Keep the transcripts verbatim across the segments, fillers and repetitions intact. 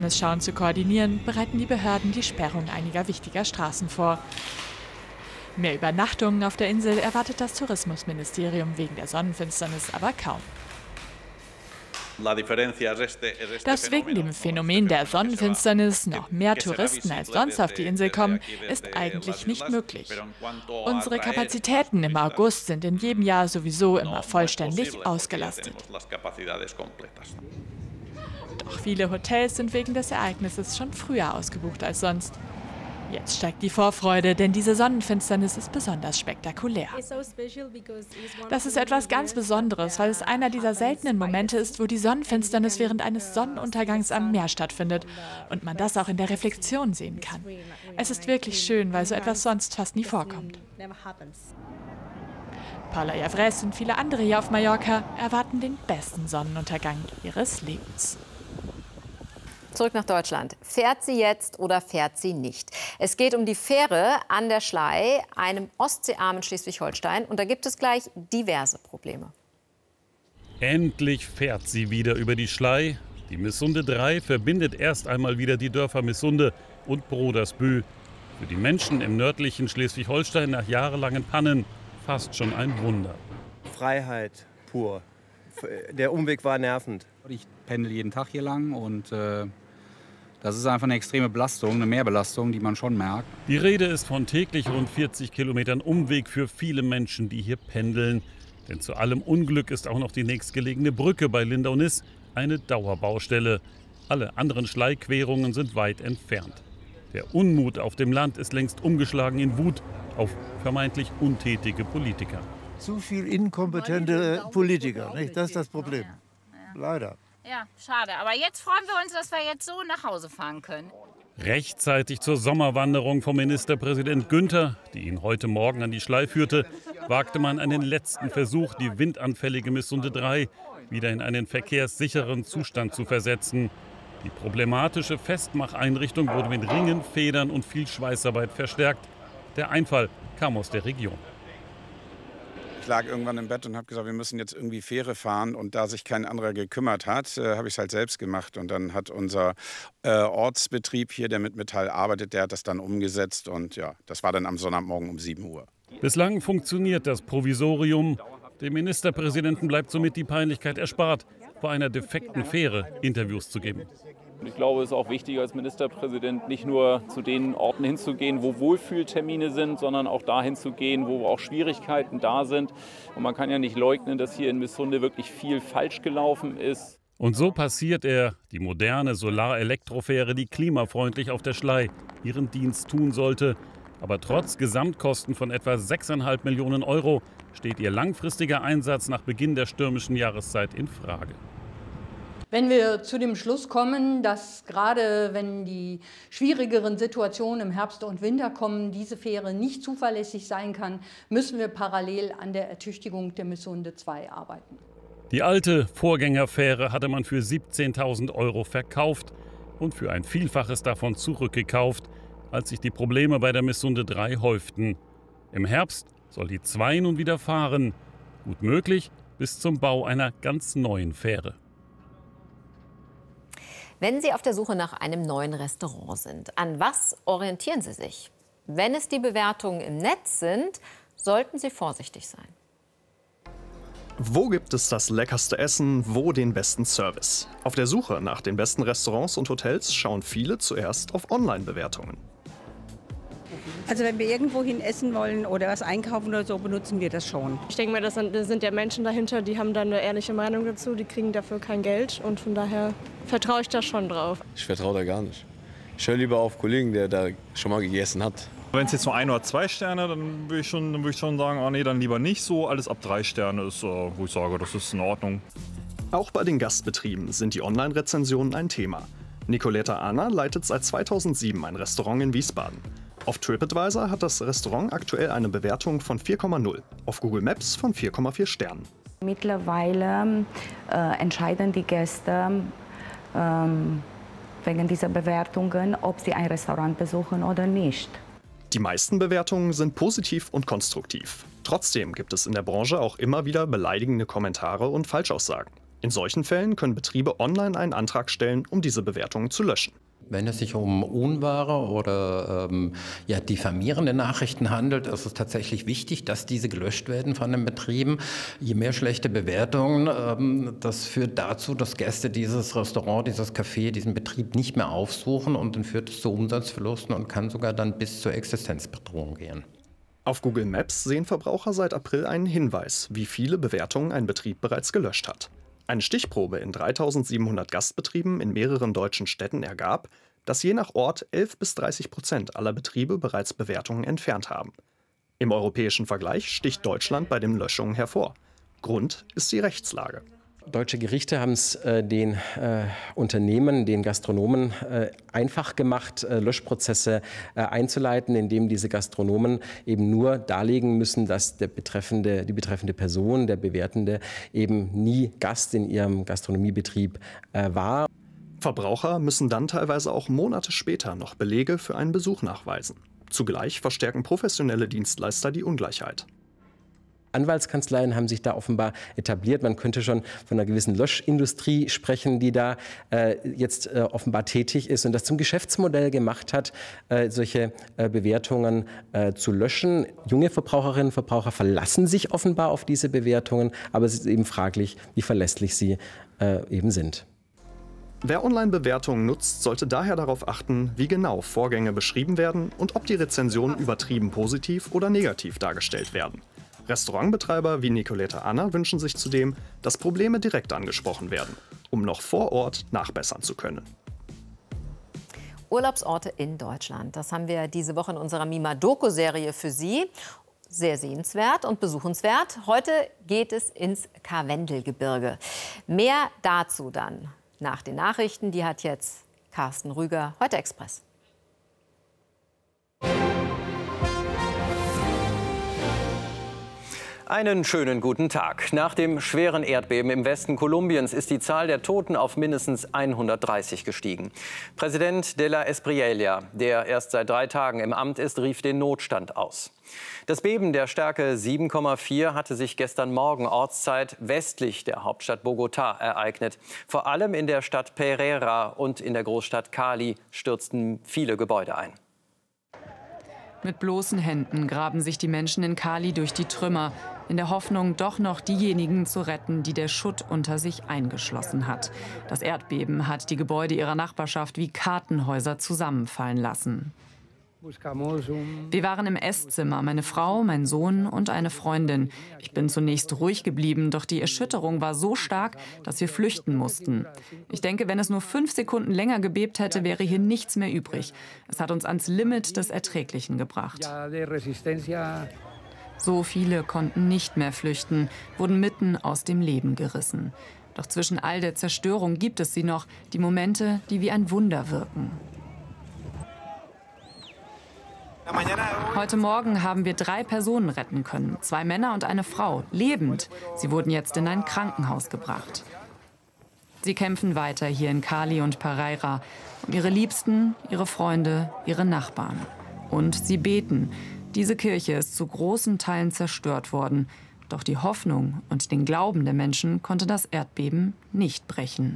Schauen zu koordinieren, bereiten die Behörden die Sperrung einiger wichtiger Straßen vor. Mehr Übernachtungen auf der Insel erwartet das Tourismusministerium wegen der Sonnenfinsternis aber kaum. Dass wegen dem Phänomen der Sonnenfinsternis noch mehr Touristen als sonst auf die Insel kommen, ist eigentlich nicht möglich. Unsere Kapazitäten im August sind in jedem Jahr sowieso immer vollständig ausgelastet. Doch viele Hotels sind wegen des Ereignisses schon früher ausgebucht als sonst. Jetzt steigt die Vorfreude, denn diese Sonnenfinsternis ist besonders spektakulär. Das ist etwas ganz Besonderes, weil es einer dieser seltenen Momente ist, wo die Sonnenfinsternis während eines Sonnenuntergangs am Meer stattfindet und man das auch in der Reflexion sehen kann. Es ist wirklich schön, weil so etwas sonst fast nie vorkommt. Paula Javres und viele andere hier auf Mallorca erwarten den besten Sonnenuntergang ihres Lebens. Zurück nach Deutschland. Fährt sie jetzt oder fährt sie nicht? Es geht um die Fähre an der Schlei, einem ostseearmen Schleswig-Holstein. Und da gibt es gleich diverse Probleme. Endlich fährt sie wieder über die Schlei. Die Missunde drei verbindet erst einmal wieder die Dörfer Missunde und Brodersbühl. Für die Menschen im nördlichen Schleswig-Holstein nach jahrelangen Pannen fast schon ein Wunder. Freiheit pur. Der Umweg war nervend. Ich pendel jeden Tag hier lang und äh, das ist einfach eine extreme Belastung, eine Mehrbelastung, die man schon merkt. Die Rede ist von täglich rund vierzig Kilometern Umweg für viele Menschen, die hier pendeln. Denn zu allem Unglück ist auch noch die nächstgelegene Brücke bei Lindau-Niss eine Dauerbaustelle. Alle anderen Schleiquerungen sind weit entfernt. Der Unmut auf dem Land ist längst umgeschlagen in Wut auf vermeintlich untätige Politiker. Zu viel inkompetente Politiker, nicht? Das ist das Problem. Leider. Ja, schade. Aber jetzt freuen wir uns, dass wir jetzt so nach Hause fahren können. Rechtzeitig zur Sommerwanderung vom Ministerpräsident Günther, die ihn heute Morgen an die Schlei führte, wagte man einen letzten Versuch, die windanfällige Missunde drei wieder in einen verkehrssicheren Zustand zu versetzen. Die problematische Festmacheinrichtung wurde mit Ringen, Federn und viel Schweißarbeit verstärkt. Der Einfall kam aus der Region. Ich lag irgendwann im Bett und habe gesagt, wir müssen jetzt irgendwie Fähre fahren. Und da sich kein anderer gekümmert hat, äh, habe ich es halt selbst gemacht. Und dann hat unser äh, Ortsbetrieb hier, der mit Metall arbeitet, der hat das dann umgesetzt. Und ja, das war dann am Sonntagmorgen um sieben Uhr. Bislang funktioniert das Provisorium. Dem Ministerpräsidenten bleibt somit die Peinlichkeit erspart, vor einer defekten Fähre Interviews zu geben. Ich glaube, es ist auch wichtig, als Ministerpräsident nicht nur zu den Orten hinzugehen, wo Wohlfühltermine sind, sondern auch dahin zu gehen, wo auch Schwierigkeiten da sind. Und man kann ja nicht leugnen, dass hier in Missunde wirklich viel falsch gelaufen ist. Und so passiert er, die moderne Solar-Elektrofähre, die klimafreundlich auf der Schlei ihren Dienst tun sollte. Aber trotz Gesamtkosten von etwa sechseinhalb Millionen Euro steht ihr langfristiger Einsatz nach Beginn der stürmischen Jahreszeit in Frage. Wenn wir zu dem Schluss kommen, dass gerade wenn die schwierigeren Situationen im Herbst und Winter kommen, diese Fähre nicht zuverlässig sein kann, müssen wir parallel an der Ertüchtigung der Missunde zwei arbeiten. Die alte Vorgängerfähre hatte man für siebzehntausend Euro verkauft und für ein Vielfaches davon zurückgekauft, als sich die Probleme bei der Missunde drei häuften. Im Herbst soll die zwei nun wieder fahren. Gut möglich bis zum Bau einer ganz neuen Fähre. Wenn Sie auf der Suche nach einem neuen Restaurant sind, an was orientieren Sie sich? Wenn es die Bewertungen im Netz sind, sollten Sie vorsichtig sein. Wo gibt es das leckerste Essen, wo den besten Service? Auf der Suche nach den besten Restaurants und Hotels schauen viele zuerst auf Online-Bewertungen. Also wenn wir irgendwo hin essen wollen oder was einkaufen oder so, benutzen wir das schon. Ich denke mal, das sind, das sind ja Menschen dahinter, die haben da eine ehrliche Meinung dazu, die kriegen dafür kein Geld und von daher vertraue ich da schon drauf. Ich vertraue da gar nicht. Ich höre lieber auf Kollegen, der da schon mal gegessen hat. Wenn es jetzt nur ein oder zwei Sterne, dann würde ich, schon, dann würd ich schon sagen, ah, nee, dann lieber nicht so. Alles ab drei Sterne ist, äh, wo ich sage, das ist in Ordnung. Auch bei den Gastbetrieben sind die Online-Rezensionen ein Thema. Nicoletta Ahner leitet seit zweitausendsieben ein Restaurant in Wiesbaden. Auf TripAdvisor hat das Restaurant aktuell eine Bewertung von vier Komma null, auf Google Maps von vier Komma vier Sternen. Mittlerweile äh, entscheiden die Gäste ähm, wegen dieser Bewertungen, ob sie ein Restaurant besuchen oder nicht. Die meisten Bewertungen sind positiv und konstruktiv. Trotzdem gibt es in der Branche auch immer wieder beleidigende Kommentare und Falschaussagen. In solchen Fällen können Betriebe online einen Antrag stellen, um diese Bewertungen zu löschen. Wenn es sich um unwahre oder ähm, ja, diffamierende Nachrichten handelt, ist es tatsächlich wichtig, dass diese gelöscht werden von den Betrieben. Je mehr schlechte Bewertungen, ähm, das führt dazu, dass Gäste dieses Restaurant, dieses Café, diesen Betrieb nicht mehr aufsuchen und dann führt es zu Umsatzverlusten und kann sogar dann bis zur Existenzbedrohung gehen. Auf Google Maps sehen Verbraucher seit April einen Hinweis, wie viele Bewertungen ein Betrieb bereits gelöscht hat. Eine Stichprobe in dreitausendsiebenhundert Gastbetrieben in mehreren deutschen Städten ergab, dass je nach Ort elf bis dreißig Prozent aller Betriebe bereits Bewertungen entfernt haben. Im europäischen Vergleich sticht Deutschland bei den Löschungen hervor. Grund ist die Rechtslage. Deutsche Gerichte haben es äh, den äh, Unternehmen, den Gastronomen äh, einfach gemacht, äh, Löschprozesse äh, einzuleiten, indem diese Gastronomen eben nur darlegen müssen, dass der betreffende, die betreffende Person, der Bewertende, eben nie Gast in ihrem Gastronomiebetrieb äh, war. Verbraucher müssen dann teilweise auch Monate später noch Belege für einen Besuch nachweisen. Zugleich verstärken professionelle Dienstleister die Ungleichheit. Anwaltskanzleien haben sich da offenbar etabliert. Man könnte schon von einer gewissen Löschindustrie sprechen, die da äh, jetzt äh, offenbar tätig ist und das zum Geschäftsmodell gemacht hat, äh, solche äh, Bewertungen äh, zu löschen. Junge Verbraucherinnen und Verbraucher verlassen sich offenbar auf diese Bewertungen, aber es ist eben fraglich, wie verlässlich sie äh, eben sind. Wer Online-Bewertungen nutzt, sollte daher darauf achten, wie genau Vorgänge beschrieben werden und ob die Rezensionen übertrieben positiv oder negativ dargestellt werden. Restaurantbetreiber wie Nicoletta Anna wünschen sich zudem, dass Probleme direkt angesprochen werden, um noch vor Ort nachbessern zu können. Urlaubsorte in Deutschland. Das haben wir diese Woche in unserer Mima-Doku-Serie für Sie. Sehr sehenswert und besuchenswert. Heute geht es ins Karwendelgebirge. Mehr dazu dann nach den Nachrichten. Die hat jetzt Carsten Rüger, Heute Express. Einen schönen guten Tag. Nach dem schweren Erdbeben im Westen Kolumbiens ist die Zahl der Toten auf mindestens hundertdreißig gestiegen. Präsident de la Espriella, der erst seit drei Tagen im Amt ist, rief den Notstand aus. Das Beben der Stärke sieben Komma vier hatte sich gestern Morgen Ortszeit westlich der Hauptstadt Bogotá ereignet. Vor allem in der Stadt Pereira und in der Großstadt Cali stürzten viele Gebäude ein. Mit bloßen Händen graben sich die Menschen in Cali durch die Trümmer, in der Hoffnung, doch noch diejenigen zu retten, die der Schutt unter sich eingeschlossen hat. Das Erdbeben hat die Gebäude ihrer Nachbarschaft wie Kartenhäuser zusammenfallen lassen. Wir waren im Esszimmer, meine Frau, mein Sohn und eine Freundin. Ich bin zunächst ruhig geblieben, doch die Erschütterung war so stark, dass wir flüchten mussten. Ich denke, wenn es nur fünf Sekunden länger gebebt hätte, wäre hier nichts mehr übrig. Es hat uns ans Limit des Erträglichen gebracht. So viele konnten nicht mehr flüchten, wurden mitten aus dem Leben gerissen. Doch zwischen all der Zerstörung gibt es sie noch, die Momente, die wie ein Wunder wirken. Heute Morgen haben wir drei Personen retten können, zwei Männer und eine Frau, lebend. Sie wurden jetzt in ein Krankenhaus gebracht. Sie kämpfen weiter hier in Cali und Pereira um ihre Liebsten, ihre Freunde, ihre Nachbarn. Und sie beten. Diese Kirche ist zu großen Teilen zerstört worden. Doch die Hoffnung und den Glauben der Menschen konnte das Erdbeben nicht brechen.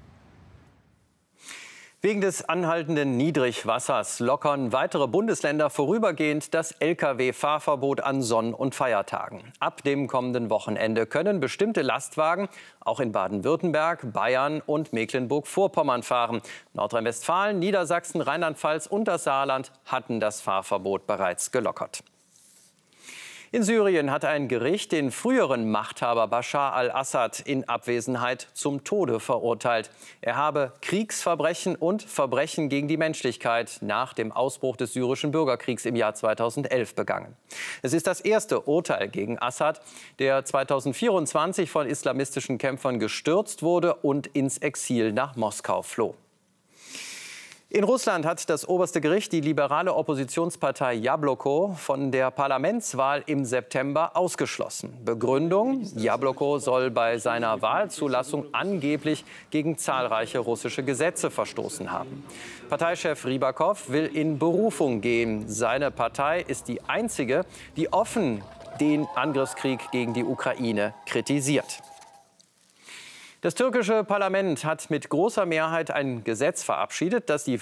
Wegen des anhaltenden Niedrigwassers lockern weitere Bundesländer vorübergehend das L K W-Fahrverbot an Sonn- und Feiertagen. Ab dem kommenden Wochenende können bestimmte Lastwagen auch in Baden-Württemberg, Bayern und Mecklenburg-Vorpommern fahren. Nordrhein-Westfalen, Niedersachsen, Rheinland-Pfalz und das Saarland hatten das Fahrverbot bereits gelockert. In Syrien hat ein Gericht den früheren Machthaber Bashar al-Assad in Abwesenheit zum Tode verurteilt. Er habe Kriegsverbrechen und Verbrechen gegen die Menschlichkeit nach dem Ausbruch des syrischen Bürgerkriegs im Jahr zweitausendelf begangen. Es ist das erste Urteil gegen Assad, der zweitausendvierundzwanzig von islamistischen Kämpfern gestürzt wurde und ins Exil nach Moskau floh. In Russland hat das oberste Gericht die liberale Oppositionspartei Jabloko von der Parlamentswahl im September ausgeschlossen. Begründung: Jabloko soll bei seiner Wahlzulassung angeblich gegen zahlreiche russische Gesetze verstoßen haben. Parteichef Rybakov will in Berufung gehen. Seine Partei ist die einzige, die offen den Angriffskrieg gegen die Ukraine kritisiert. Das türkische Parlament hat mit großer Mehrheit ein Gesetz verabschiedet, das die